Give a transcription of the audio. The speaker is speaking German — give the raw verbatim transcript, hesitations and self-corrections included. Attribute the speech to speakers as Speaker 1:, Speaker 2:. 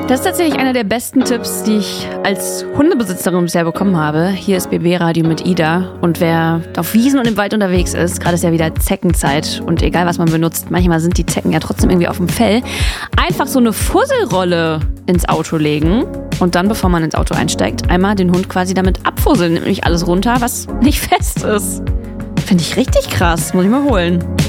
Speaker 1: Das ist tatsächlich einer der besten Tipps, die ich als Hundebesitzerin bisher bekommen habe. Hier ist B B Radio mit Ida. Und wer auf Wiesen und im Wald unterwegs ist, gerade ist ja wieder Zeckenzeit und egal was man benutzt, manchmal sind die Zecken ja trotzdem irgendwie auf dem Fell, einfach so eine Fusselrolle ins Auto legen und dann, bevor man ins Auto einsteigt, einmal den Hund quasi damit abfusseln, nämlich alles runter, was nicht fest ist. Finde ich richtig krass, muss ich mal holen.